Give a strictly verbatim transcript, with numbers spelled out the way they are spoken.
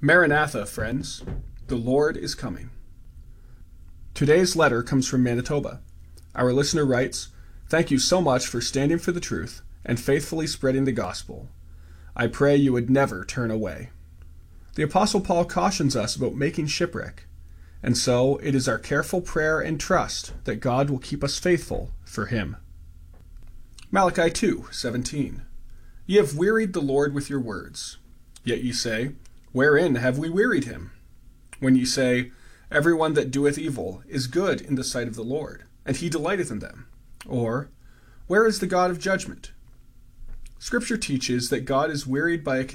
Maranatha, friends. The Lord is coming. Today's letter comes from Manitoba. Our listener writes, "Thank you so much for standing for the truth and faithfully spreading the gospel. I pray you would never turn away." The Apostle Paul cautions us about making shipwreck, and so it is our careful prayer and trust that God will keep us faithful for him. Malachi two seventeen. Ye have wearied the Lord with your words. Yet ye say, Wherein have we wearied him? When ye say, Every one that doeth evil is good in the sight of the Lord, and he delighteth in them. Or, Where is the God of judgment? Scripture teaches that God is wearied by a